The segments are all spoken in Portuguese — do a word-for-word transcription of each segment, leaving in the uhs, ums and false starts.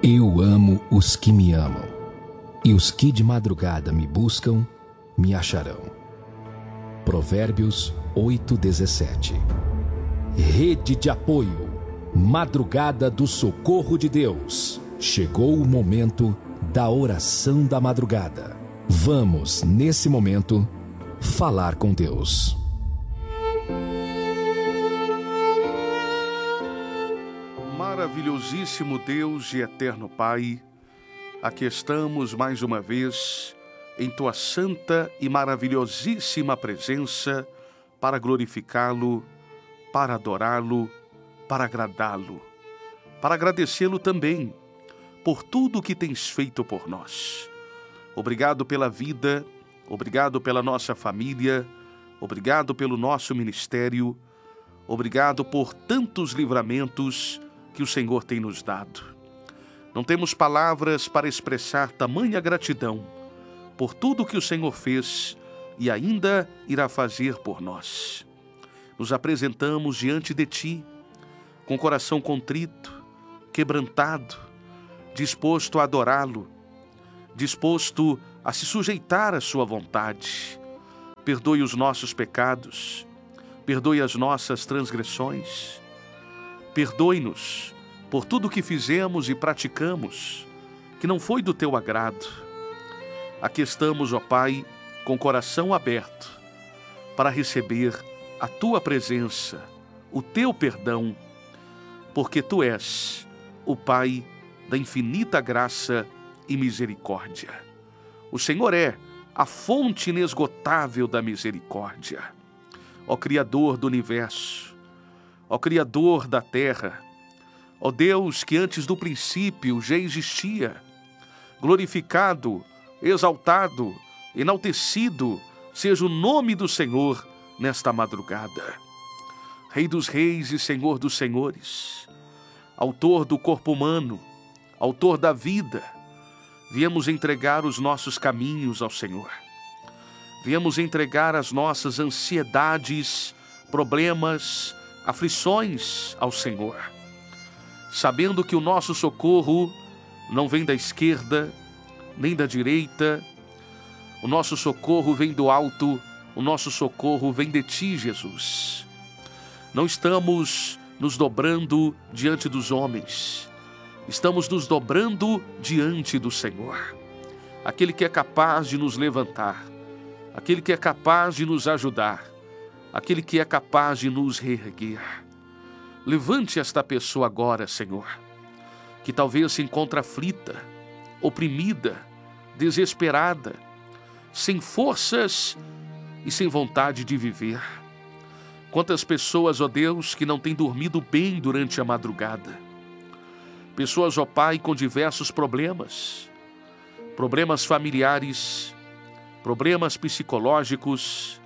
Eu amo os que me amam, e os que de madrugada me buscam, me acharão. Provérbios oito, dezessete. Rede de apoio, madrugada do socorro de Deus. Chegou o momento da oração da madrugada. Vamos, nesse momento, falar com Deus. Maravilhosíssimo Deus e eterno Pai, aqui estamos mais uma vez em Tua santa e maravilhosíssima presença para glorificá-lo, para adorá-lo, para agradá-lo, para agradecê-lo também por tudo que tens feito por nós. Obrigado pela vida, obrigado pela nossa família, obrigado pelo nosso ministério, obrigado por tantos livramentos que o Senhor tem nos dado. Não temos palavras para expressar tamanha gratidão por tudo que o Senhor fez e ainda irá fazer por nós. Nos apresentamos diante de Ti, com coração contrito, quebrantado, disposto a adorá-lo, disposto a se sujeitar à Sua vontade. Perdoe os nossos pecados, perdoe as nossas transgressões, perdoe-nos por tudo que fizemos e praticamos, que não foi do Teu agrado. Aqui estamos, ó Pai, com o coração aberto, para receber a Tua presença, o Teu perdão, porque Tu és o Pai da infinita graça e misericórdia. O Senhor é a fonte inesgotável da misericórdia. Ó Criador do universo, ó Criador da terra, ó Deus que antes do princípio já existia, glorificado, exaltado, enaltecido seja o nome do Senhor nesta madrugada. Rei dos reis e Senhor dos senhores, autor do corpo humano, autor da vida, viemos entregar os nossos caminhos ao Senhor. Viemos entregar as nossas ansiedades, problemas, aflições ao Senhor, sabendo que o nosso socorro não vem da esquerda, nem da direita. O nosso socorro vem do alto, o nosso socorro vem de Ti, Jesus. Não estamos nos dobrando diante dos homens, estamos nos dobrando diante do Senhor, aquele que é capaz de nos levantar, aquele que é capaz de nos ajudar, aquele que é capaz de nos reerguer. Levante esta pessoa agora, Senhor, que talvez se encontre aflita, oprimida, desesperada, sem forças e sem vontade de viver. Quantas pessoas, ó Deus, que não têm dormido bem durante a madrugada. Pessoas, ó Pai, com diversos problemas, problemas familiares, problemas psicológicos,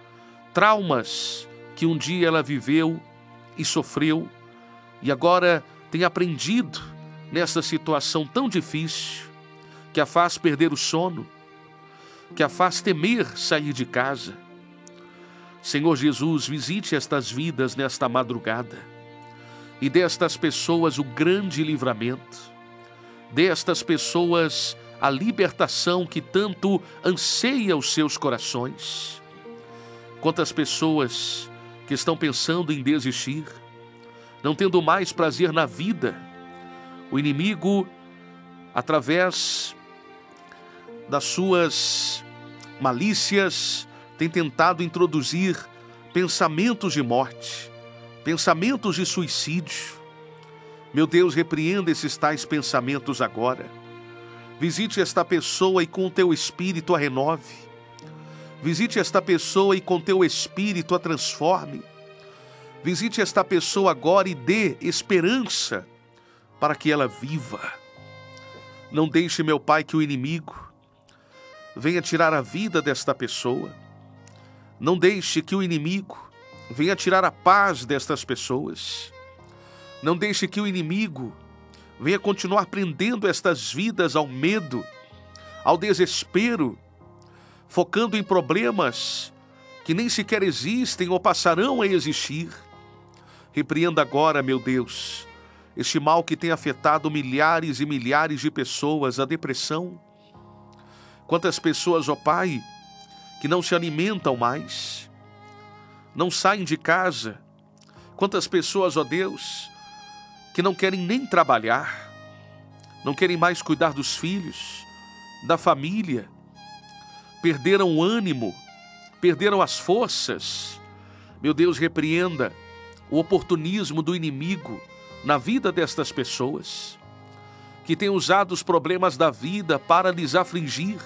traumas que um dia ela viveu e sofreu, e agora tem aprendido nessa situação tão difícil, que a faz perder o sono, que a faz temer sair de casa. Senhor Jesus, visite estas vidas nesta madrugada, e dê a estas pessoas o grande livramento, dê a estas pessoas a libertação que tanto anseia os seus corações. Quantas pessoas que estão pensando em desistir, não tendo mais prazer na vida. O inimigo, através das suas malícias, tem tentado introduzir pensamentos de morte, pensamentos de suicídio. Meu Deus, repreenda esses tais pensamentos agora. Visite esta pessoa e com o Teu Espírito a renove. Visite esta pessoa e com Teu Espírito a transforme. Visite esta pessoa agora e dê esperança para que ela viva. Não deixe, meu Pai, que o inimigo venha tirar a vida desta pessoa. Não deixe que o inimigo venha tirar a paz destas pessoas. Não deixe que o inimigo venha continuar prendendo estas vidas ao medo, ao desespero, focando em problemas que nem sequer existem ou passarão a existir. Repreenda agora, meu Deus, este mal que tem afetado milhares e milhares de pessoas, a depressão. Quantas pessoas, ó Pai, que não se alimentam mais, não saem de casa. Quantas pessoas, ó Deus, que não querem nem trabalhar, não querem mais cuidar dos filhos, da família, perderam o ânimo, perderam as forças. Meu Deus, repreenda o oportunismo do inimigo na vida destas pessoas, que têm usado os problemas da vida para lhes afligir,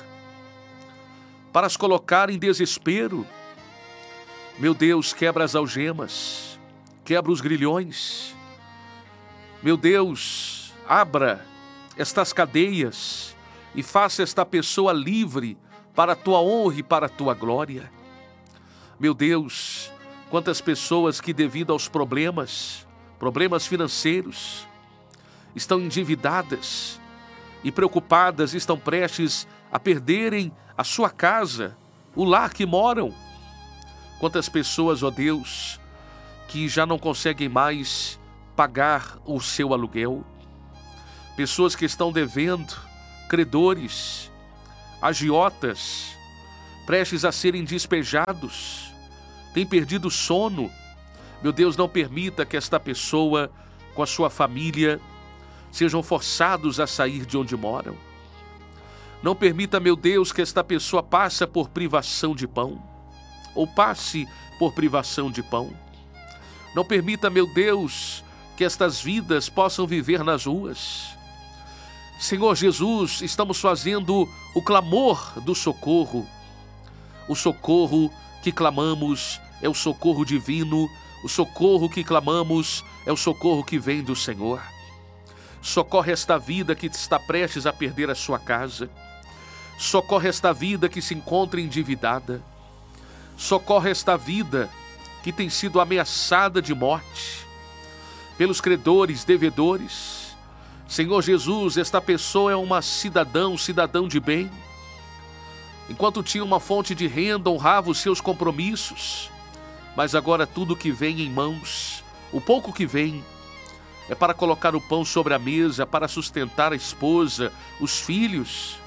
para as colocar em desespero. Meu Deus, quebra as algemas, quebra os grilhões. Meu Deus, abra estas cadeias e faça esta pessoa livre para a tua honra e para a tua glória. Meu Deus, quantas pessoas que devido aos problemas, problemas financeiros, estão endividadas e preocupadas, estão prestes a perderem a sua casa, o lar que moram. Quantas pessoas, ó Deus, que já não conseguem mais pagar o seu aluguel. Pessoas que estão devendo, credores, agiotas, prestes a serem despejados, têm perdido o sono. Meu Deus, não permita que esta pessoa, com a sua família, sejam forçados a sair de onde moram. Não permita, meu Deus, que esta pessoa passe por privação de pão, ou passe por privação de pão. Não permita, meu Deus, que estas vidas possam viver nas ruas. Senhor Jesus, estamos fazendo o clamor do socorro. O socorro que clamamos é o socorro divino. O socorro que clamamos é o socorro que vem do Senhor. Socorre esta vida que está prestes a perder a sua casa. Socorre esta vida que se encontra endividada. Socorre esta vida que tem sido ameaçada de morte pelos credores, devedores. Senhor Jesus, esta pessoa é uma cidadã, um cidadão de bem. Enquanto tinha uma fonte de renda, honrava os seus compromissos. Mas agora tudo que vem em mãos, o pouco que vem, é para colocar o pão sobre a mesa, para sustentar a esposa, os filhos.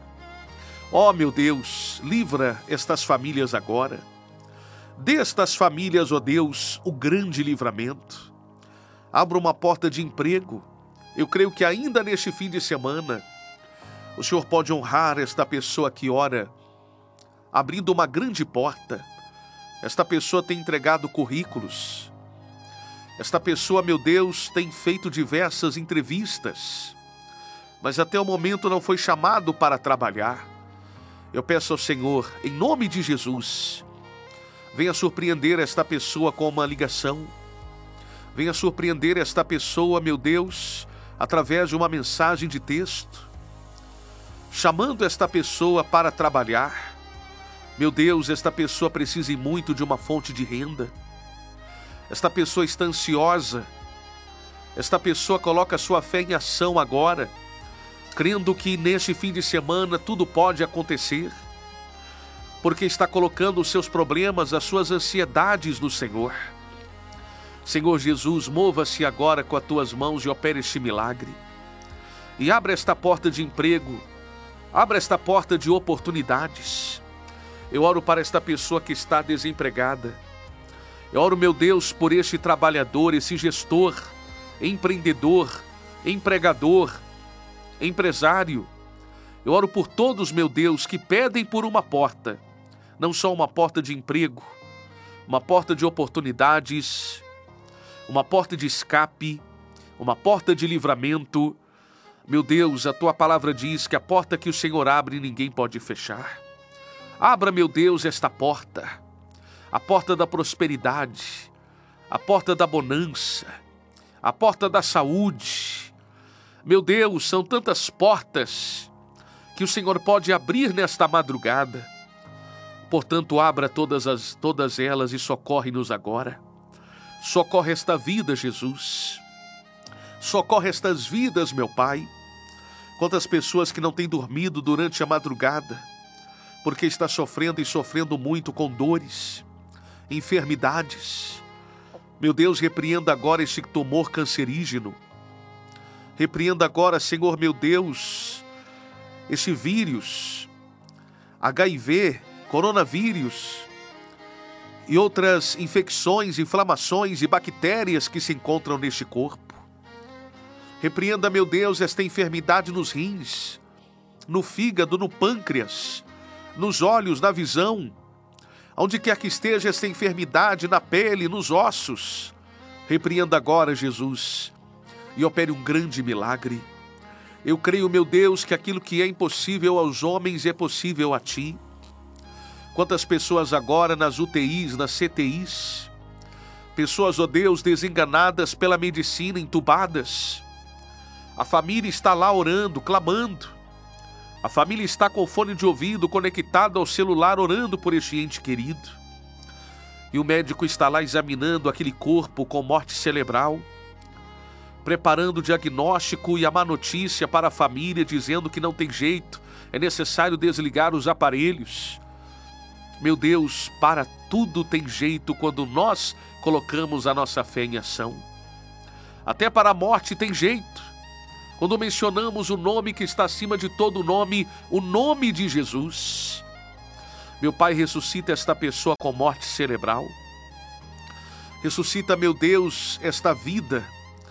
Ó, meu Deus, livra estas famílias agora. Dê estas famílias, ó Deus, o grande livramento. Abra uma porta de emprego. Eu creio que ainda neste fim de semana, o Senhor pode honrar esta pessoa que ora, abrindo uma grande porta. Esta pessoa tem entregado currículos. Esta pessoa, meu Deus, tem feito diversas entrevistas, mas até o momento não foi chamado para trabalhar. Eu peço ao Senhor, em nome de Jesus, venha surpreender esta pessoa com uma ligação. Venha surpreender esta pessoa, meu Deus, através de uma mensagem de texto, chamando esta pessoa para trabalhar. Meu Deus, esta pessoa precisa muito de uma fonte de renda. Esta pessoa está ansiosa. Esta pessoa coloca sua fé em ação agora, crendo que neste fim de semana tudo pode acontecer, porque está colocando os seus problemas, as suas ansiedades no Senhor. Senhor Jesus, mova-se agora com as tuas mãos e opere este milagre. E abra esta porta de emprego, abra esta porta de oportunidades. Eu oro para esta pessoa que está desempregada. Eu oro, meu Deus, por este trabalhador, esse gestor, empreendedor, empregador, empresário. Eu oro por todos, meu Deus, que pedem por uma porta, não só uma porta de emprego, uma porta de oportunidades, uma porta de escape, uma porta de livramento. Meu Deus, a tua palavra diz que a porta que o Senhor abre, ninguém pode fechar. Abra, meu Deus, esta porta, a porta da prosperidade, a porta da bonança, a porta da saúde. Meu Deus, são tantas portas que o Senhor pode abrir nesta madrugada. Portanto, abra todas, as, todas elas e socorre-nos agora. Socorre esta vida, Jesus. Socorre estas vidas, meu Pai. Quantas pessoas que não têm dormido durante a madrugada, porque está sofrendo e sofrendo muito com dores, enfermidades. Meu Deus, repreenda agora este tumor cancerígeno. Repreenda agora, Senhor meu Deus, esse vírus, H I V, coronavírus e outras infecções, inflamações e bactérias que se encontram neste corpo. Repreenda, meu Deus, esta enfermidade nos rins, no fígado, no pâncreas, nos olhos, na visão, onde quer que esteja esta enfermidade, na pele, nos ossos. Repreenda agora, Jesus, e opere um grande milagre. Eu creio, meu Deus, que aquilo que é impossível aos homens é possível a Ti. Quantas pessoas agora nas U T Is, nas C T Is, pessoas, ó Deus, desenganadas pela medicina, entubadas. A família está lá orando, clamando. A família está com fone de ouvido conectado ao celular, orando por este ente querido. E o médico está lá examinando aquele corpo com morte cerebral, preparando o diagnóstico e a má notícia para a família, dizendo que não tem jeito, é necessário desligar os aparelhos. Meu Deus, para tudo tem jeito quando nós colocamos a nossa fé em ação. Até para a morte tem jeito. Quando mencionamos o nome que está acima de todo nome, o nome de Jesus. Meu Pai, ressuscita esta pessoa com morte cerebral. Ressuscita, meu Deus, esta vida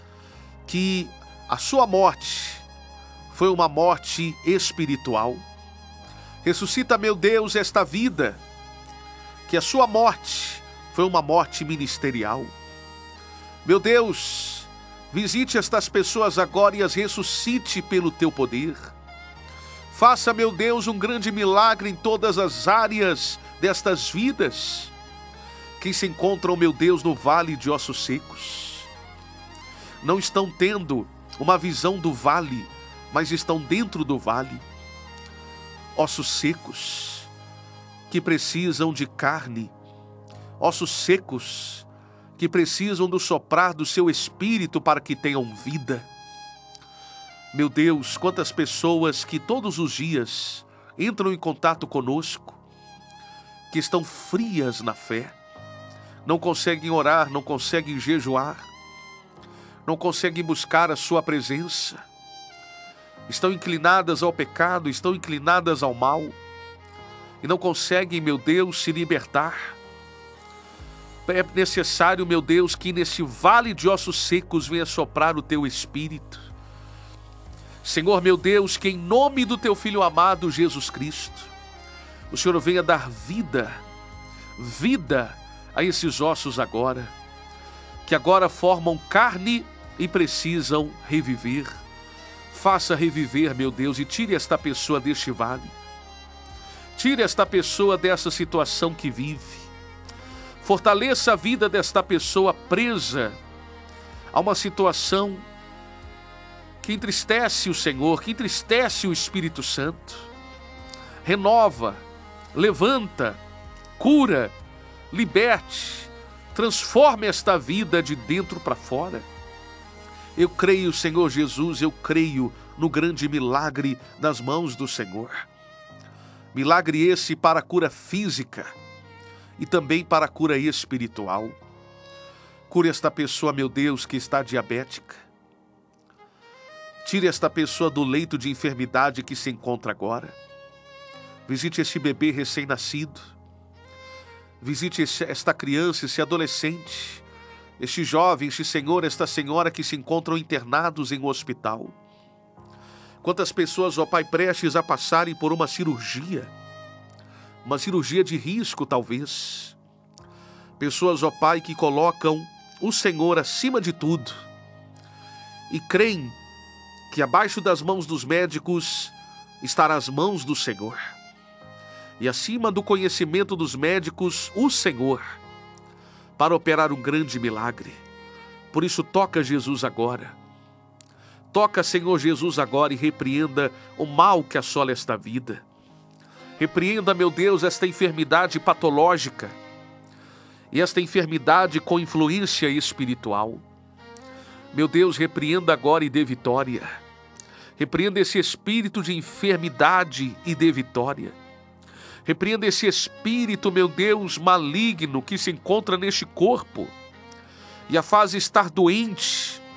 que a sua morte foi uma morte espiritual. Ressuscita, meu Deus, esta vida que a sua morte foi uma morte ministerial. Meu Deus, visite estas pessoas agora e as ressuscite pelo Teu poder. Faça, meu Deus, um grande milagre em todas as áreas destas vidas que se encontram, meu Deus, no vale de ossos secos. Não estão tendo uma visão do vale, mas estão dentro do vale. Ossos secos, que precisam de carne. Ossos secos, que precisam do soprar do seu espírito para que tenham vida. Meu Deus, quantas pessoas que todos os dias entram em contato conosco, que estão frias na fé, não conseguem orar, não conseguem jejuar, não conseguem buscar a sua presença, estão inclinadas ao pecado, estão inclinadas ao mal, e não conseguem, meu Deus, se libertar. É necessário, meu Deus, que nesse vale de ossos secos venha soprar o Teu Espírito. Senhor, meu Deus, que em nome do Teu Filho amado, Jesus Cristo, o Senhor venha dar vida, vida a esses ossos agora, que agora formam carne e precisam reviver. Faça reviver, meu Deus, e tire esta pessoa deste vale. Tire esta pessoa dessa situação que vive. Fortaleça a vida desta pessoa presa a uma situação que entristece o Senhor, que entristece o Espírito Santo. Renova, levanta, cura, liberte, transforme esta vida de dentro para fora. Eu creio, Senhor Jesus, eu creio no grande milagre nas mãos do Senhor. Milagre esse para a cura física e também para a cura espiritual. Cure esta pessoa, meu Deus, que está diabética. Tire esta pessoa do leito de enfermidade que se encontra agora. Visite este bebê recém-nascido. Visite esta criança, esse adolescente, este jovem, este senhor, esta senhora que se encontram internados em um hospital. Quantas pessoas, ó Pai, prestes a passarem por uma cirurgia, uma cirurgia de risco talvez. Pessoas, ó Pai, que colocam o Senhor acima de tudo e creem que abaixo das mãos dos médicos estará as mãos do Senhor. E acima do conhecimento dos médicos, o Senhor, para operar um grande milagre. Por isso, toca Jesus agora. Toca, Senhor Jesus, agora e repreenda o mal que assola esta vida. Repreenda, meu Deus, esta enfermidade patológica e esta enfermidade com influência espiritual. Meu Deus, repreenda agora e dê vitória. Repreenda esse espírito de enfermidade e dê vitória. Repreenda esse espírito, meu Deus, maligno que se encontra neste corpo e a faz estar doente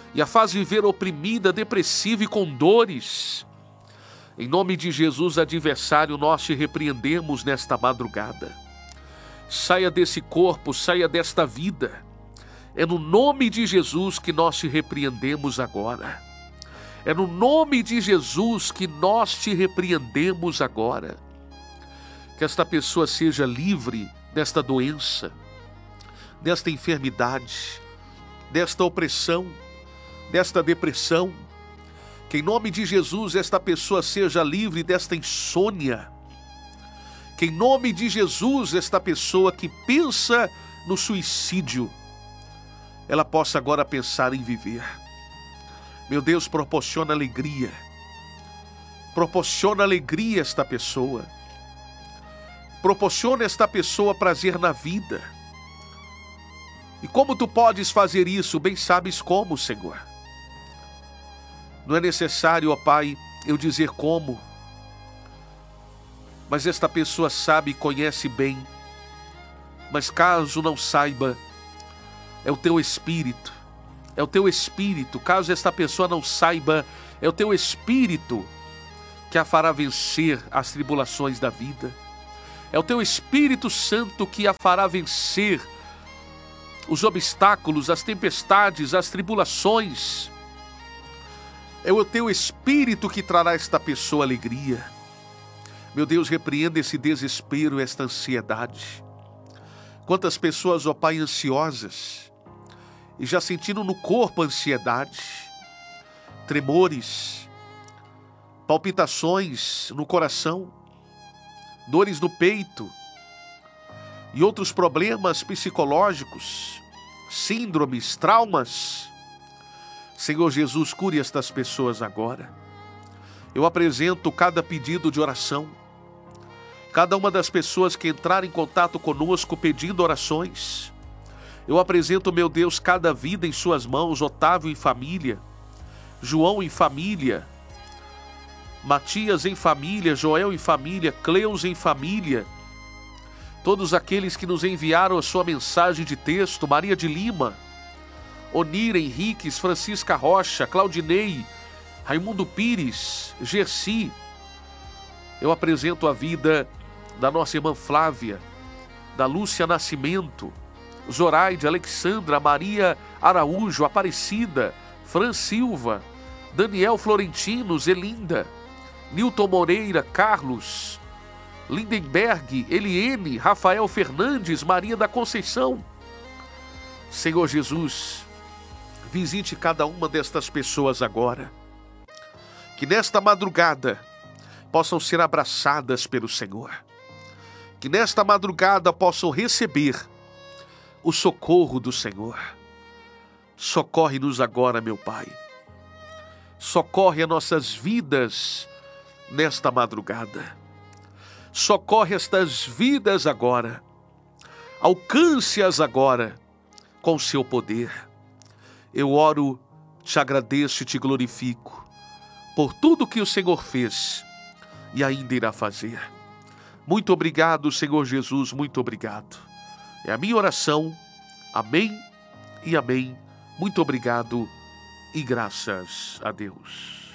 e a faz viver oprimida, depressiva e com dores. Em nome de Jesus, adversário, nós te repreendemos nesta madrugada. Saia desse corpo, saia desta vida. É no nome de Jesus que nós te repreendemos agora. É no nome de Jesus que nós te repreendemos agora. Que esta pessoa seja livre desta doença, desta enfermidade, desta opressão, desta depressão. Que em nome de Jesus esta pessoa seja livre desta insônia. Que em nome de Jesus esta pessoa que pensa no suicídio, ela possa agora pensar em viver. Meu Deus, proporciona alegria. Proporciona alegria a esta pessoa. Proporciona a esta pessoa prazer na vida. E como tu podes fazer isso? Bem sabes como, Senhor. Não é necessário, ó Pai, eu dizer como. Mas esta pessoa sabe e conhece bem. Mas caso não saiba, é o teu Espírito. É o teu Espírito. Caso esta pessoa não saiba, é o teu Espírito que a fará vencer as tribulações da vida. É o teu Espírito Santo que a fará vencer os obstáculos, as tempestades, as tribulações. É o teu Espírito que trará esta pessoa alegria. Meu Deus, repreenda esse desespero, esta ansiedade. Quantas pessoas, ó Pai, ansiosas e já sentindo no corpo ansiedade, tremores, palpitações no coração, dores no peito e outros problemas psicológicos, síndromes, traumas. Senhor Jesus, cure estas pessoas agora. Eu apresento cada pedido de oração, cada uma das pessoas que entraram em contato conosco pedindo orações. Eu apresento, meu Deus, cada vida em suas mãos, Otávio em família, João em família, Matias em família, Joel em família, Cleus em família, todos aqueles que nos enviaram a sua mensagem de texto, Maria de Lima, Onira Henriques, Francisca Rocha, Claudinei, Raimundo Pires, Gersi. Eu apresento a vida da nossa irmã Flávia, da Lúcia Nascimento, Zoraide, Alexandra, Maria Araújo, Aparecida, Fran Silva, Daniel Florentino, Zelinda, Nilton Moreira, Carlos, Lindenberg, Eliene, Rafael Fernandes, Maria da Conceição. Senhor Jesus, visite cada uma destas pessoas agora. Que nesta madrugada possam ser abraçadas pelo Senhor. Que nesta madrugada possam receber o socorro do Senhor. Socorre-nos agora, meu Pai. Socorre as nossas vidas nesta madrugada. Socorre estas vidas agora. Alcance-as agora com o seu poder. Eu oro, te agradeço e te glorifico por tudo que o Senhor fez e ainda irá fazer. Muito obrigado, Senhor Jesus, muito obrigado. É a minha oração. Amém e amém. Muito obrigado e graças a Deus.